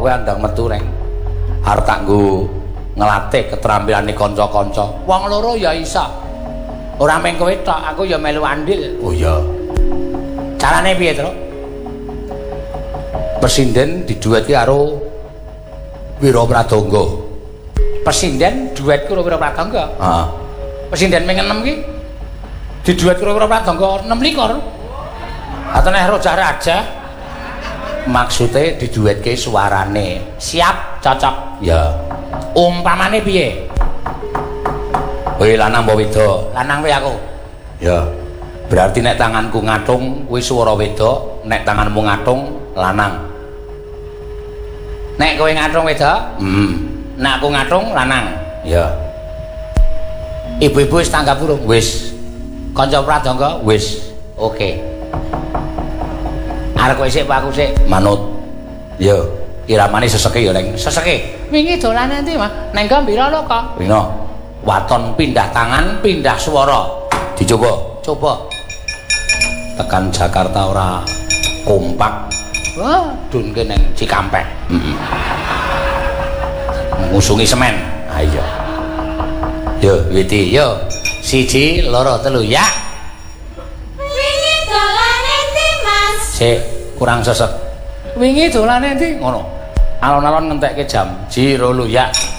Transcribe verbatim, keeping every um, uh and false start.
kowe andang metu reng. Arep tak nggo ngelatih keterampilan kanca-kanca. Wong loro ya iso. Ora mung kowe tok, aku ya melu andil. Oh iya. Carane piye, Tru? Presiden diduetke karo Wira Pradangga. Presiden duet karo Wira Pradangga. Heeh. Presiden ping enam ki diduet karo Wira Pradangga enam likur. Atau nek Roja Raja maksudnya diduetke suarane. Siap, cocok. Ya. Umpamane piye? Kowe lanang apa wedok? Lanang kowe aku. Ya. Berarti nek tanganku ngatung kuwi swara wedok, nek tanganmu ngatung lanang. Nek kowe ngatung wedok? Hmm. Nek aku ngatung lanang. Ya. Ibu-ibu wis tanggap urung? Wis. Kanca Pradangga? Wis. Oke. Arek kowe sik apa aku sik? Manut. Yo, iramane seseke ya, Leng. Seseke. Wingi dolane endi, Mas? Neng Gambira lho kok. Wino. Waton pindah tangan, pindah swara. Dicoba. Coba. Tekan Jakarta ora kompak. Wah, dunke neng Cikampek. Heeh. Ngusungi semen. Ha iya. Yo, witi, yo. Siji, loro, telu, ya. Wingi dolane endi, Mas? Sik, kurang sesek. Wingi dolane endi? Ngono. Alon-alon ngentekke jam. Jiro lu, ya.